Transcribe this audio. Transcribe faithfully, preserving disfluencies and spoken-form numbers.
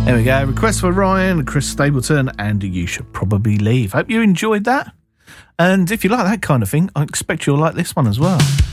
There we go. Request for Ryan, Chris Stapleton, and You Should Probably Leave. Hope you enjoyed that. And if you like that kind of thing, I expect you'll like this one as well.